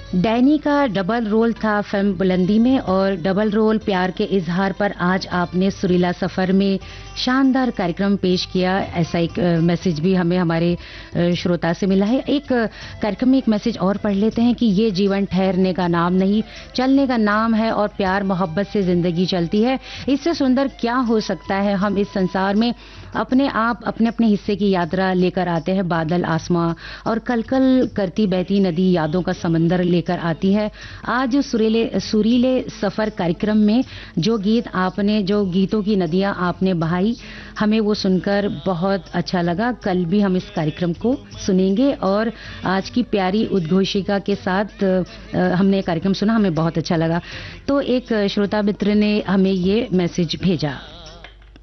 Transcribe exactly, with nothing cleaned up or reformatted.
Danny का double role था film बुलंदी में, और डबल रोल प्यार के इजहार पर आज आपने सुरीला सफ़र में शानदार कार्यक्रम पेश किया। ऐसा एक मैसेज भी हमें हमारे श्रोता से मिला है। एक कार्यक्रम में एक मैसेज और पढ़ लेते हैं कि ये जीवन ठहरने का नाम नहीं, चलने का नाम है, और प्यार मोहब्बत से जिंदगी चलती है। इससे सुंदर क्या हो सकता है। हम इस संसार में अपने आप अपने अपने हिस्से की यात्रा लेकर आते हैं। बादल, आसमां और कलकल करती बहती नदी यादों का समंदर लेकर आती है। आज सुरीले सुरीले सफर कार्यक्रम में जो गीत आपने जो गीतों की नदियां आपने बहाई, हमें वो सुनकर बहुत अच्छा लगा। कल भी हम इस कार्यक्रम को सुनेंगे, और आज की प्यारी उद्घोषिका के साथ हमने कार्यक्रम सुना, हमें बहुत अच्छा लगा। तो एक श्रोता मित्र ने हमें ये मैसेज भेजा।